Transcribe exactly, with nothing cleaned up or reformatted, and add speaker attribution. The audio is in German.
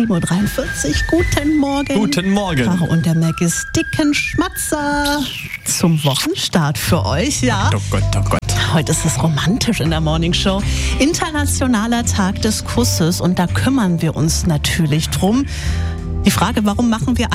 Speaker 1: sieben Uhr dreiundvierzig. Guten Morgen.
Speaker 2: Guten Morgen.
Speaker 1: Caro und der Maggis dicken Schmatzer zum Wochenstart für euch, ja?
Speaker 2: Oh Gott, oh Gott.
Speaker 1: Heute ist es romantisch in der Morning Show. Internationaler Tag des Kusses und da kümmern wir uns natürlich drum. Die Frage, warum machen wir